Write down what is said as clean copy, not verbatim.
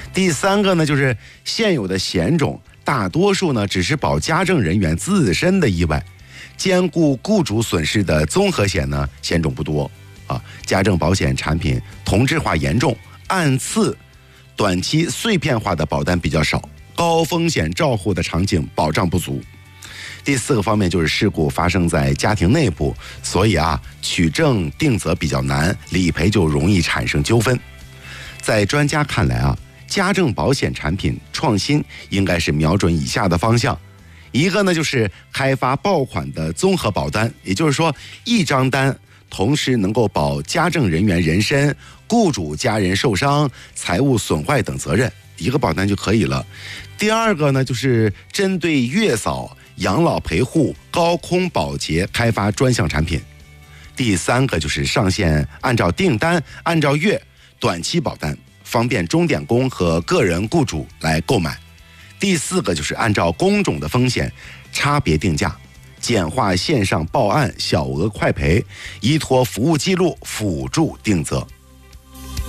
第三个呢，就是现有的险种大多数呢只是保家政人员自身的意外，兼顾雇主损失的综合险呢险种不多啊。家政保险产品同质化严重，按次、短期碎片化的保单比较少，高风险照护的场景保障不足。第四个方面就是事故发生在家庭内部，所以取证定责比较难，理赔就容易产生纠纷。在专家看来家政保险产品创新应该是瞄准以下的方向。一个呢就是开发爆款的综合保单，也就是说一张单同时能够保家政人员人身、雇主家人受伤、财务损坏等责任，一个保单就可以了。第二个呢就是针对月嫂、养老陪护、高空保洁开发专项产品。第三个就是上线按照订单、按照月短期保单，方便钟点工和个人雇主来购买。第四个就是按照工种的风险差别定价，简化线上报案、小额快赔，依托服务记录辅助定责。